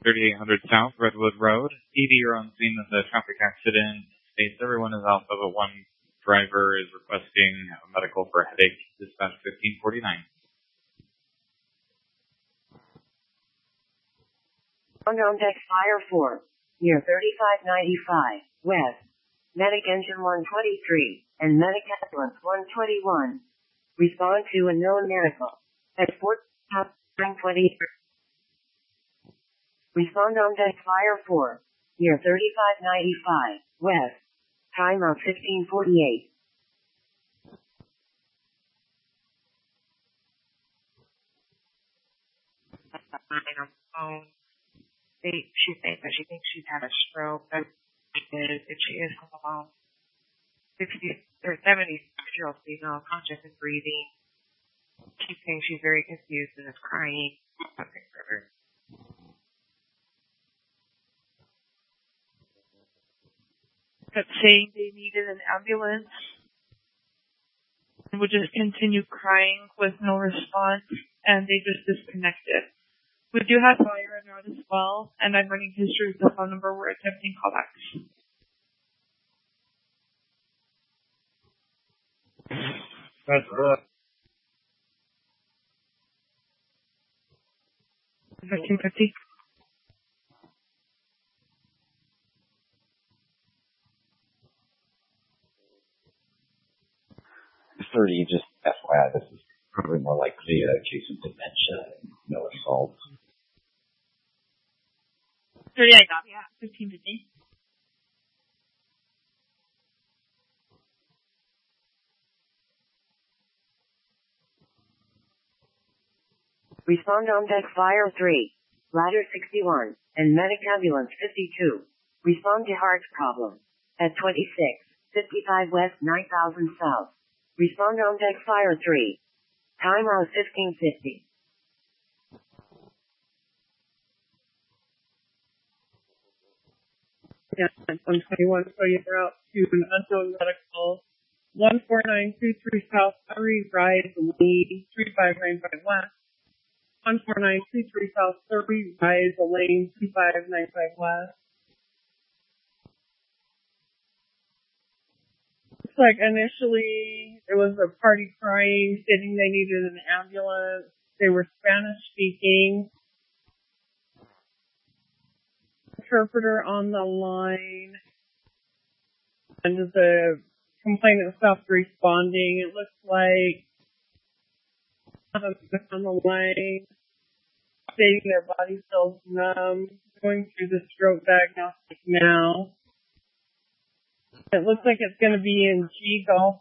3800 South Redwood Road. ED, you're on scene of the traffic accident. States everyone is alpha, but one driver is requesting a medical for a headache. Dispatch 1549. On deck Fire 4, near 3595, West. Medic Engine 123, and Medic Ambulance 121. Respond to a known medical. At 920. Respond on deck Fire 4, near 3595, West. Time of 1548. On phone. She thinks that she's had a stroke, and she is alone. 60 or 76-year-old female, conscious and breathing. She's saying she's very confused and is crying. Nothing further. Kept saying they needed an ambulance and would just continue crying with no response, and they just disconnected. We do have fire in route as well, and I'm running history with the phone number. We're attempting callbacks. That's good. 1550. Just FYI, this is probably more likely a case of dementia, no assault. 30, I got, yeah, 1550. Respond on deck Fire 3, Ladder 61, and Medic Ambulance 52. Respond to heart problem. At 2655 West 9000 South. Respond on deck Fire 3. Time of 1550. Yeah, 121, so you're out to an unknown medical. 14923 South, Surrey, Rise, Lane, 3595 West. 14923 South, Surrey, Rise, Lane, 2595 West. Looks like initially it was a party crying, stating they needed an ambulance. They were Spanish speaking. Interpreter on the line, and the complainant stopped responding. It looks like on the line, stating their body feels numb, going through the stroke diagnostic now. It looks like it's going to be in G Golf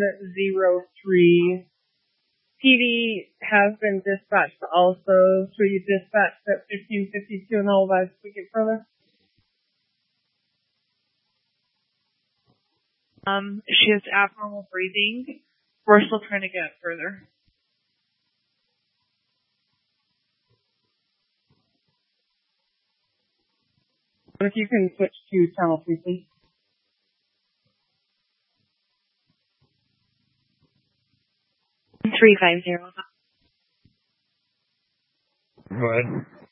103. PD has been dispatched also, so you dispatched at 1552 and all that. We get further. She has abnormal breathing. We're still trying to get further. But if you can switch to channel 3, please. $350. Go ahead.